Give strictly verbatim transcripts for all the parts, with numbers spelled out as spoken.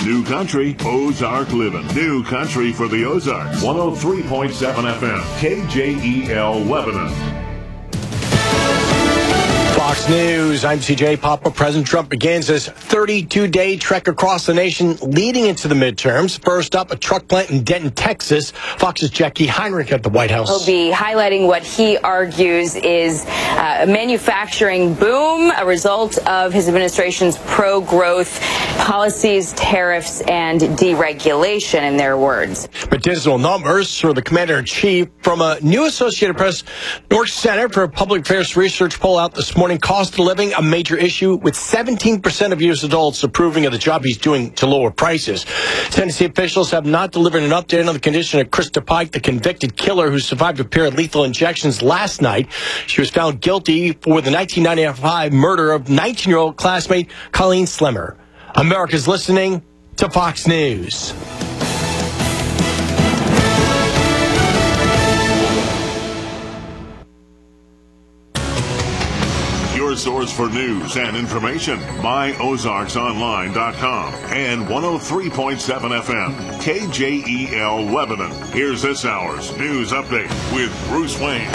New Country, Ozark Living. New Country for the Ozarks. one oh three point seven F M, K J E L Lebanon. Fox News, I'm C J Papa. President Trump begins his thirty-two day trek across the nation leading into the midterms. First up, a truck plant in Denton, Texas. Fox's Jackie Heinrich at the White House. He'll be highlighting what he argues is uh, a manufacturing boom, a result of his administration's pro-growth policies, tariffs, and deregulation, in their words. But dismal numbers for the commander-in-chief from a new Associated Press North Center for Public Affairs research poll out this morning. Cost of living, a major issue, with seventeen percent of U S adults approving of the job he's doing to lower prices. Tennessee officials have not delivered an update on the condition of Krista Pike, the convicted killer who survived a pair of lethal injections last night. She was found guilty for the nineteen ninety-five murder of nineteen-year-old classmate Colleen Slimmer. America's listening to Fox News. Your source for news and information, my ozarks online dot com and one oh three point seven F M, K J E L Lebanon. Here's this hour's news update with Bruce Wayne.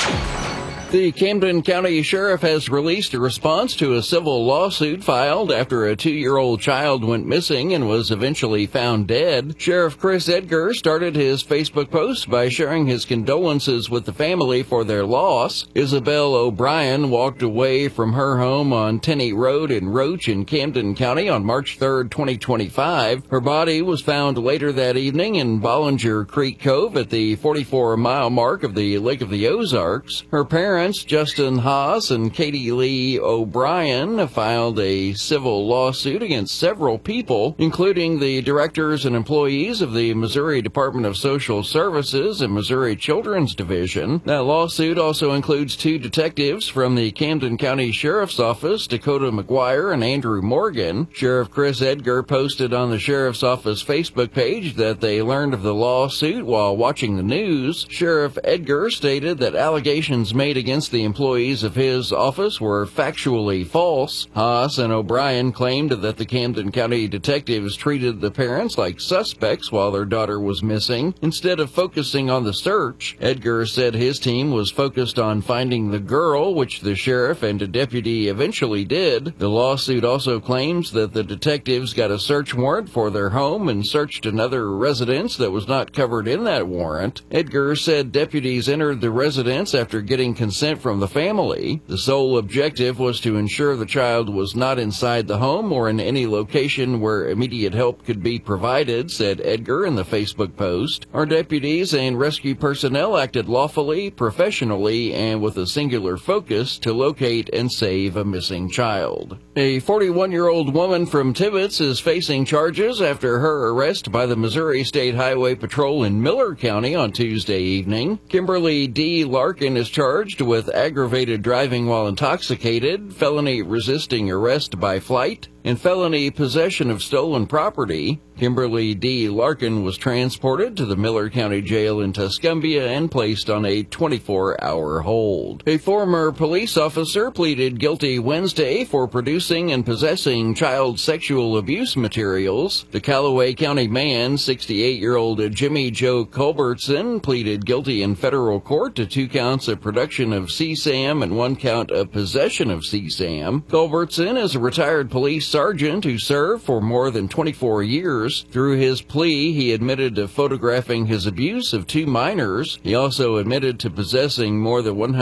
The Camden County Sheriff has released a response to a civil lawsuit filed after a two-year-old child went missing and was eventually found dead. Sheriff Chris Edgar started his Facebook post by sharing his condolences with the family for their loss. Isabel O'Brien walked away from her home on Tenney Road in Roach in Camden County on March third, twenty twenty-five. Her body was found later that evening in Bollinger Creek Cove at the forty-four mile mark of the Lake of the Ozarks. Her parents, Justin Haas and Katie Lee O'Brien, filed a civil lawsuit against several people, including the directors and employees of the Missouri Department of Social Services and Missouri Children's Division. That lawsuit also includes two detectives from the Camden County Sheriff's Office, Dakota McGuire and Andrew Morgan. Sheriff Chris Edgar posted on the Sheriff's Office Facebook page that they learned of the lawsuit while watching the news. Sheriff Edgar stated that allegations made against against the employees of his office were factually false. Haas and O'Brien claimed that the Camden County detectives treated the parents like suspects while their daughter was missing, instead of focusing on the search. Edgar said his team was focused on finding the girl, which the sheriff and a deputy eventually did. The lawsuit also claims that the detectives got a search warrant for their home and searched another residence that was not covered in that warrant. Edgar said deputies entered the residence after getting consent from the family. The sole objective was to ensure the child was not inside the home or in any location where immediate help could be provided, said Edgar in the Facebook post. Our deputies and rescue personnel acted lawfully, professionally, and with a singular focus to locate and save a missing child. A forty-one-year-old woman from Tibbetts is facing charges after her arrest by the Missouri State Highway Patrol in Miller County on Tuesday evening. Kimberly D. Larkin is charged with aggravated driving while intoxicated, felony resisting arrest by flight, and felony possession of stolen property. Kimberly D. Larkin was transported to the Miller County Jail in Tuscumbia and placed on a twenty-four hour hold. A former police officer pleaded guilty Wednesday for producing and possessing child sexual abuse materials. The Callaway County man, sixty-eight-year-old Jimmy Joe Culbertson, pleaded guilty in federal court to two counts of production of C SAM and one count of possession of C SAM. Culbertson is a retired police sergeant who served for more than twenty-four years. Through his plea, he admitted to photographing his abuse of two minors. He also admitted to possessing more than one hundred